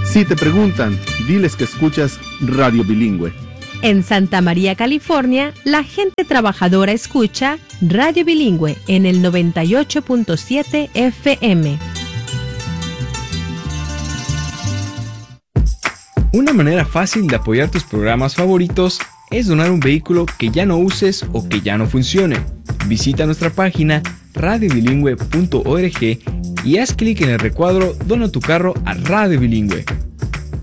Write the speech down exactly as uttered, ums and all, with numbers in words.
Si te preguntan, diles que escuchas Radio Bilingüe. En Santa María, California, la gente trabajadora escucha Radio Bilingüe en el noventa y ocho punto siete F M. Una manera fácil de apoyar tus programas favoritos es donar un vehículo que ya no uses o que ya no funcione. Visita nuestra página radio bilingüe punto org y haz clic en el recuadro Dona tu carro a Radio Bilingüe.